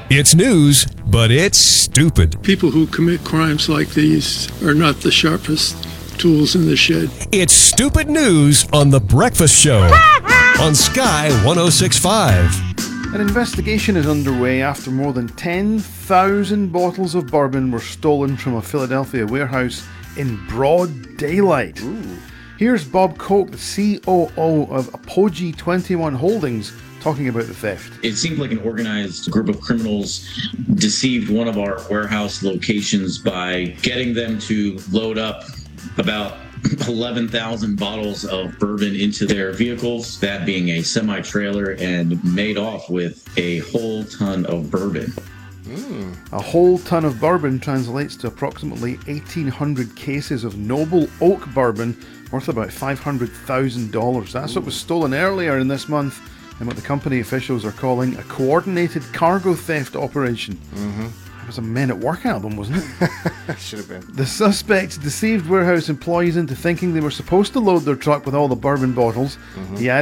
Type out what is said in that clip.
It's news, but it's stupid. People who commit crimes like these are not the sharpest tools in the shed. It's stupid news on The Breakfast Show on Sky 106.5. An investigation is underway after more than 10,000 bottles of bourbon were stolen from a Philadelphia warehouse in broad daylight. Ooh. Here's Bob Koch, the COO of Apogee 21 Holdings, talking about the theft. It seemed like an organized group of criminals deceived one of our warehouse locations by getting them to load up about 11,000 bottles of bourbon into their vehicles, that being a semi-trailer, and made off with a whole ton of bourbon. A whole ton of bourbon translates to approximately 1,800 cases of Noble Oak bourbon worth about $500,000. That's what was stolen earlier in this month in what the company officials are calling a coordinated cargo theft operation. It was a Men at Work album, wasn't it? Should have been. The suspects deceived warehouse employees into thinking they were supposed to load their truck with all the bourbon bottles. He